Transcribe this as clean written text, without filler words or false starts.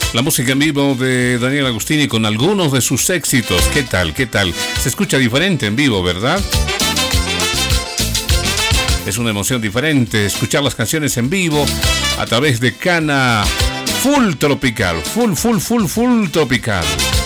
La música en vivo de Daniel Agustini con algunos de sus éxitos. ¿Qué tal? ¿Qué tal? Se escucha diferente en vivo, ¿verdad? Es una emoción diferente escuchar las canciones en vivo a través de Cana Full Tropical. Full Tropical.